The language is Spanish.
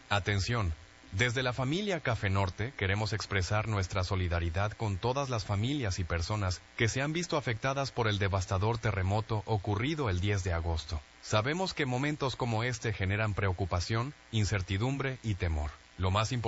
Atención. Desde la familia Café Norte queremos expresar nuestra solidaridad con todas las familias y personas que se han visto afectadas por el devastador terremoto ocurrido el 10 de agosto. Sabemos que momentos como este generan preocupación, incertidumbre y temor. Lo más importante